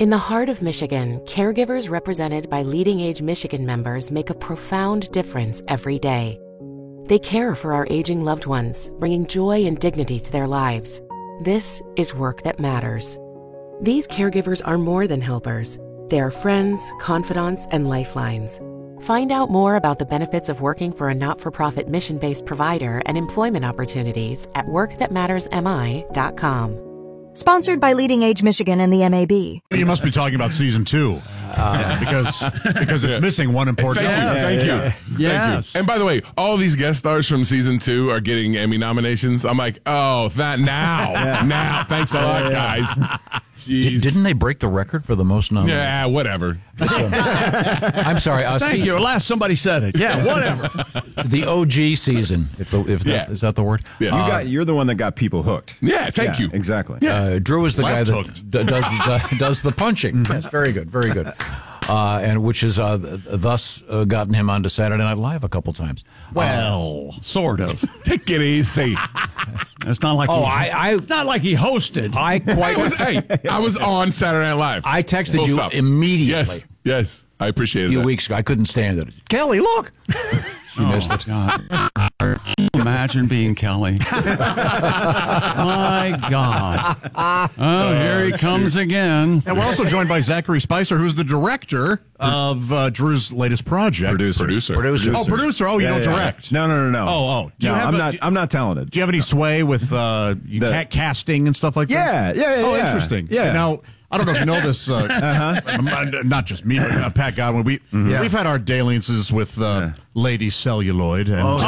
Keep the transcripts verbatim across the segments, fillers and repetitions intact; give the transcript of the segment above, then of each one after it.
In the heart of Michigan, caregivers represented by Leading Age Michigan members make a profound difference every day. They care for our aging loved ones, bringing joy and dignity to their lives. This is work that matters. These caregivers are more than helpers. They are friends, confidants, and lifelines. Find out more about the benefits of working for a not-for-profit mission-based provider and employment opportunities at work that matters m i dot com. Sponsored by Leading Age Michigan and the M A B. You must be talking about season two uh, because because it's missing one important Thank element. you. Thank you. Yes. Thank you. And by the way, all these guest stars from season two are getting Emmy nominations. I'm like, oh, that now. yeah. Now. Thanks a lot, guys. D- didn't they break the record for the most nominations? Yeah, whatever. I'm sorry. Uh, Thank see, you. Last somebody said it. Yeah, whatever. The O G season, if the, if that, Yeah. is that the word? Yeah. You Uh, got, you're the one that got people hooked. Yeah, thank Yeah, you. Exactly. Uh, Drew is the Left guy hooked. that d- does the, does the punching. That's very good, very good. Uh, and which has uh, thus uh, gotten him onto Saturday Night Live a couple times. Well, sort of. Take it easy. It's not like Oh, he, I, I, it's not like he hosted. I I quite. was, hey, I was on Saturday Night Live. I texted Full you stop. immediately. Yes, yes. I appreciate A it. few weeks ago, I couldn't stand it. Kelly, look. You missed it. God. Imagine being Kelly. My God. Oh, here he comes again. And we're also joined by Zachary Spicer, who's the director of uh, Drew's latest project. Producer. Producer. Producer. Oh, producer. Oh, you Yeah, don't yeah. direct. No, no, no, no. Oh, oh. Do you no, have I'm a- not. I'm not talented. Do you have any sway with uh, you The- ca- casting and stuff like that? Yeah, yeah, yeah. Oh, yeah. interesting. Yeah. Now, I don't know if you know this. Uh, uh-huh. Not just me, but uh, Pat Godwin. We Mm-hmm. we've had our dalliances with uh, Lady Celluloid. And, uh,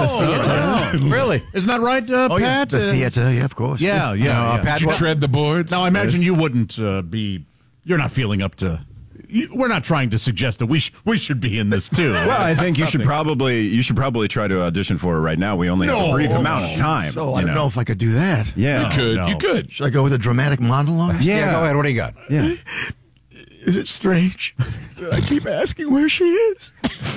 Oh, Really? isn't that right, uh, Oh, yeah, Pat? the Uh, theater, yeah, of course. Yeah, yeah. Uh, yeah. Pat- Did you tread the boards? Now, I imagine you wouldn't uh, be. You're not feeling up to. You, we're not trying to suggest that we sh- we should be in this too. Well, I think you should probably you should probably try to audition for it right now. We only have No. a brief amount of time. So you I don't know if I could do that. Yeah. You could. no. You could. Should I go with a dramatic monologue? Yeah, go ahead. What do you got? Yeah. Is it strange that I keep asking where she is?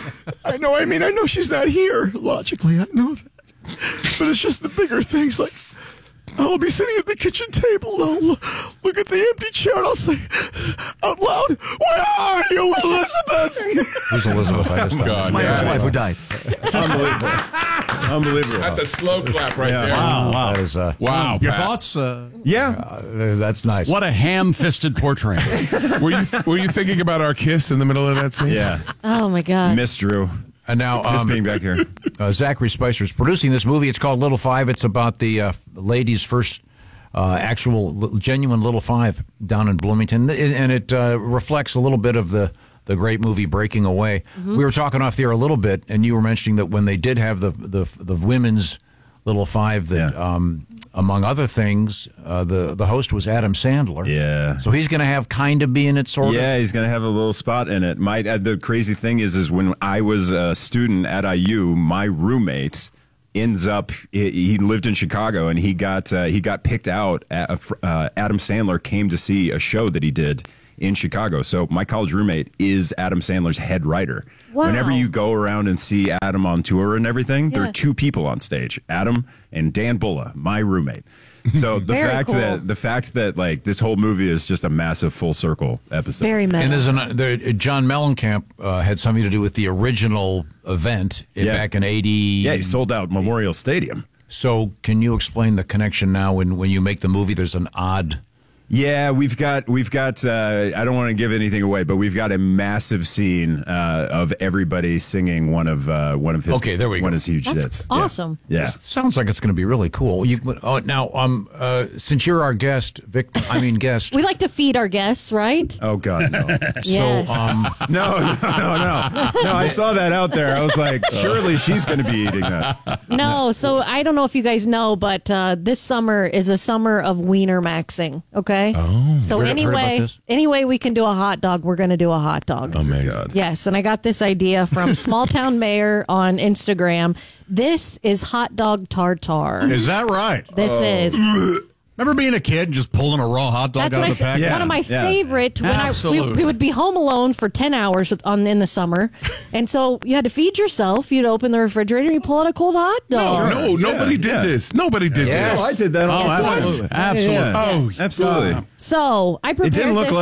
I know, I mean, I know she's not here. Logically, I know that. But it's just the bigger things like I'll be sitting at the kitchen table and I'll look, look at the empty chair and I'll say out loud, "Where are you, Elizabeth?" Who's Elizabeth? I just God, My yeah. ex-wife who died. Unbelievable. Unbelievable. That's a slow clap right Yeah. there. Wow, wow. That is, uh, Wow. Your Pat. thoughts? Uh, yeah. uh, that's nice. what a ham-fisted portrait. Were you were you thinking about our kiss in the middle of that scene? Yeah. Oh, my God. Miss Drew. And now, Miss um, being back here. uh, Zachary Spicer is producing this movie. It's called Little Five. It's about the uh, lady's first uh, actual, li- genuine Little Five down in Bloomington. And it uh, reflects a little bit of the, the great movie Breaking Away. We were talking off the air a little bit, and you were mentioning that when they did have the, the, the women's Little Five, that Yeah. um, among other things, uh, the, the host was Adam Sandler. Yeah. So he's going to have kind of be in it, sort Yeah, of. he's gonna have a little spot in it. My uh, the crazy thing is, is when I was a student at I U, my roommate ends up. He, he lived in Chicago, and he got uh, he got picked out. At a, fr- uh, Adam Sandler came to see a show that he did in Chicago. So my college roommate is Adam Sandler's head writer. Wow. Whenever you go around and see Adam on tour and everything, there Yeah. are two people on stage: Adam and Dan Bulla, my roommate. So the Very fact cool. that the fact that like this whole movie is just a massive full circle episode. Very meta. And there's an there, John Mellencamp uh, had something to do with the original event in, Yeah. back in eighty. Yeah, he sold out Memorial Stadium. So can you explain the connection now? When when you make the movie, there's an odd. Yeah, we've got we've got. Uh, I don't want to give anything away, but we've got a massive scene uh, of everybody singing one of uh, one of his. Okay, there we one go. of his huge That's hits. Yeah. awesome. Yeah. Sounds like it's going to be really cool. You, oh, now, um, uh, since you're our guest, Vic, I mean guest. We like to feed our guests, right? Oh God, no. Yes. So, um, no, no, no, no, no. I saw that out there. I was like, surely she's going to be eating that. No, so I don't know if you guys know, but uh, this summer is a summer of wiener maxing. Okay. Oh. So Heard- heard about anyway, this? anyway, we can do a hot dog. We're going to do a hot dog. Amazing. Yes, and I got this idea from Small Town Mayor on Instagram. This is hot dog tartare. is that right? This is. Remember being a kid and just pulling a raw hot dog That's out what I of the said. pack? Yeah. One of my Yeah. favorite. When I we, Absolutely. we would be home alone for ten hours on in the summer, and so you had to feed yourself. You'd open the refrigerator, and you pull out a cold hot No, dog. no, nobody did yeah. this. Nobody did Yes. this. Oh, I did that all Oh, the time. absolutely. Absolutely. Yeah. Oh, Absolutely. So I prepared It didn't look this.